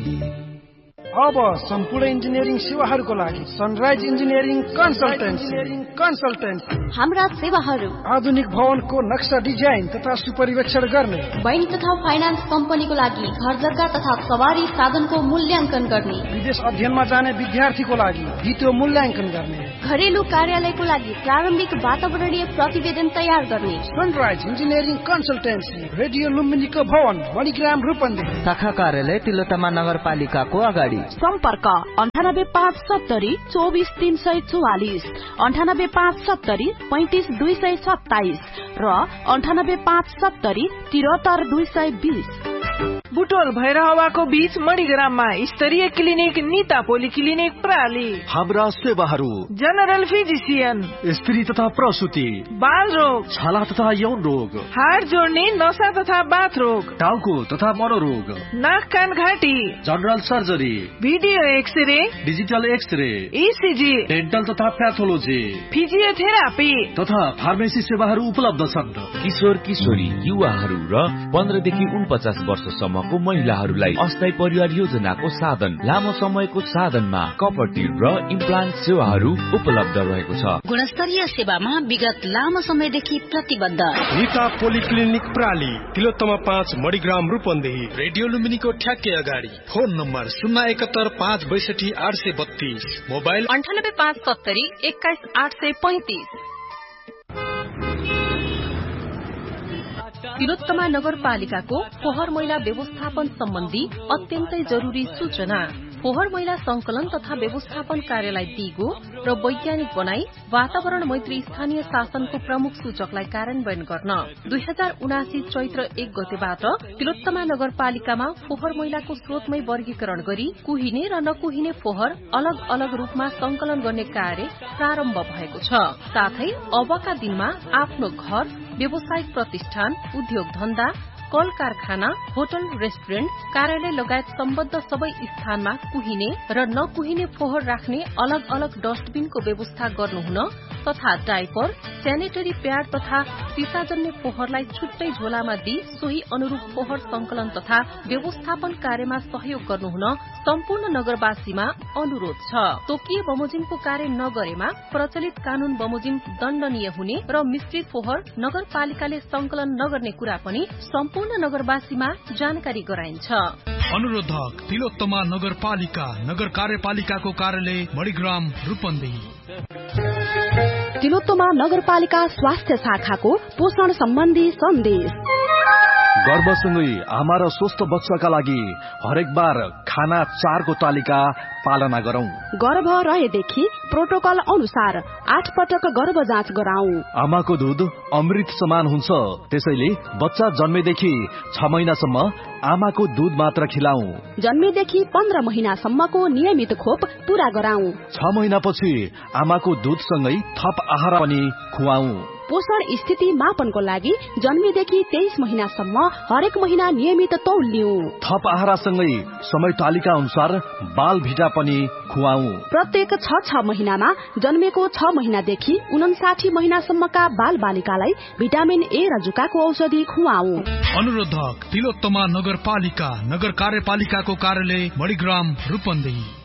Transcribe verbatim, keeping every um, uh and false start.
अब सम्पूर्ण इन्जिनियरिङ सेवाहरूको लागि सनराइज इन्जिनियरिङ कन्सल्टेन्सी कन्सल्टेन्सी हाम्रा सेवाहरू आधुनिक भवनको नक्सा डिजाइन तथा सुपरिवेक्षण गर्ने, बैंक तथा फाइनान्स कम्पनीको लागि घर जग्गा तथा सवारी साधनको मूल्याङ्कन गर्ने, विदेश अध्ययनमा जाने विद्यार्थीको लागि भिडियो मूल्याङ्कन गर्ने, घरेलु कार्यालयको लागि प्रारम्भिक वातावरणीय प्रतिवेदन तयार गर्ने। सनराइज इन्जिनियरिङ कन्सल्टेन्सी रेडियो लुम्बिनीको भवन मणिग्राम रूपन्देही, शाखा कार्यालय तिलोत्तमा नगरपालिकाको अगाडि। सम्पर्क अन्ठानब्बे पाँच सत्तरी चौबिस तीन सय चौवालिस, अन्ठानब्बे पाँच सत्तरी पैंतिस दुई सय सत्ताइस र अन्ठानब्बे पाँच सत्तरी तिहत्तर दुई सय बीस। बुटोल भैरहवाको बीच मणिग्राममा स्तरीय क्लिनिक निता पोली क्लिनिक प्राली। हाम्रा सेवाहरू जनरल फिजिसियन, स्त्री तथा प्रसुति, बाल रोग, छाला तथा यौन रोग, हाड जोड्ने नसा तथा बाथ रोग, टाउको तथा मनोरोग, नाक कान घाँटी, general surgery, video x-ray, digital x-ray, ECG, dental तथा प्याथोलोजी, फिजियोथेरापी तथा फार्मेसी सेवाहरू उपलब्ध छन्। किशोर किशोरी, युवाहरू र पन्ध्रदेखि उनपचास वर्षसम्म को महिलाहरूलाई अस्थायी परिवार योजनाको साधन, लामो समयको साधनमा कपर्टी र इम्प्लान्ट सेवाहरू उपलब्ध रहेको छ। गुणस्तरीय सेवामा विगत लामो समयदेखि प्रतिबद्ध निता पोलिक्लिनिक प्राली, तिलोत्तमा पाँच मणिग्राम रूपन्देही, रेडियो लुम्बिनीको ठ्याक्कै अगाडि। फोन नम्बर शून्य एकहत्तर पाँच बैसठी आठ सय बत्तीस, मोबाइल अन्ठानब्बे पाँच सत्तरी एक्काइस आठ सय पैंतिस। तिलोत्तमा नगरपालिकाको फोहोर मैला व्यवस्थापन सम्बन्धी अत्यन्तै जरुरी सूचना। फोहोर मैला संकलन तथा व्यवस्थापन कार्यालय दिगो र वैज्ञानिक बनाई वातावरण मैत्री स्थानीय शासनको प्रमुख सूचकलाई कार्यान्वयन गर्न दुई हजार उनासी चैत्र एक गतेबाट तिलोत्तमा नगरपालिकामा फोहोर मैलाको स्रोतमै वर्गीकरण गरी कुहिने र नकुहिने फोहोर अलग अलग रूपमा संकलन गर्ने कार्य प्रारम्भ भएको छ। साथै अबका दिनमा आफ्नो घर, व्यावसायिक प्रतिष्ठान, उद्योग धन्दा, कल कारखाना, होटल, रेस्टुरेन्ट, कार्यालय लगायत सम्बद्ध सबै स्थानमा कुहिने र नकुहिने फोहोर राख्ने अलग अलग डस्टबिनको व्यवस्था गर्नुहुन तथा डाइपर, सेनेटरी प्याड तथा सिसाजन्य फोहोरलाई छुट्टै झोलामा दिई सोही अनुरूप फोहोर संकलन तथा व्यवस्थापन कार्यमा सहयोग गर्नुहुन सम्पूर्ण नगरवासीमा अनुरोध छ। तोकिए बमोजिमको कार्य नगरेमा प्रचलित कानून बमोजिम दण्डनीय हुने र मिश्रित फोहोर नगरपालिकाले संकलन नगर्ने कुरा पनि सम्पूर्ण नगरवासीमा जानकारी गराइन्छ। अनुरोधक तिलोत्तमा नगरपालिका, नगर कार्यपालिकाको कार्यालय मणिग्राम रूपन्देही। तिलोत्तमा नगरपालिका स्वास्थ्य शाखाको पोषण सम्बन्धी सन्देश। गर्भसँगै आमा र स्वस्थ बच्चाका लागि हरेक बार खाना चारको तालिका पालना गरौं। गर्भ रहेदेखि प्रोटोकल अनुसार आठ पटक गर्भ जाँच गराऊ। आमाको दूध अमृत समान हुन्छ, त्यसैले बच्चा जन्मेदेखि छ महिनासम्म आमाको दूध मात्र खिलाऊ। जन्मेदेखि पन्ध्र महिनासम्मको नियमित खोप पूरा गराऊ। छ महिनापछि आमाको दूधसँगै थप आहार पनि खुवाऊ। पोषण स्थिति मापनको लागि जन्मेदेखि तेइस महिनासम्म हरेक महिना नियमित तौल लिऊ। थप आहारसँगै समय तालिका अनुसार बाल भिटा पनि खुवाऊ। प्रत्येक छ छ महिनामा जन्मेको छ महिनादेखि उनासाठी महिनासम्मका बाल बालिकालाई भिटामिन ए र जुकाको औषधि खुवाऊ। अनुरोधक तिलोत्तमा नगरपालिका, नगर कार्यपालिकाको कार्यालय मणिग्राम रूपन्देही।